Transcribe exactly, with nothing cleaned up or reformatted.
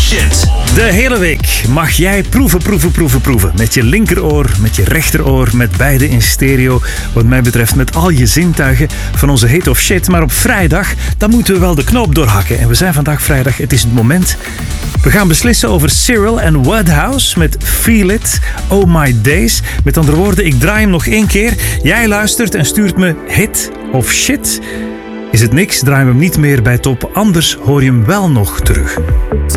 shit. De hele week mag jij proeven, proeven, proeven, proeven. Met je linkeroor, met je rechteroor, met beide in stereo. Wat mij betreft met al je zintuigen van onze hit of shit. Maar op vrijdag, dan moeten we wel de knoop doorhakken. En we zijn vandaag vrijdag, het is het moment. We gaan beslissen over Cyril en Woodhouse met Feel It, Oh My Days. Met andere woorden, ik draai hem nog één keer. Jij luistert en stuurt me hit of shit. Is het niks, draaien we hem niet meer bij top. Anders hoor je hem wel nog terug.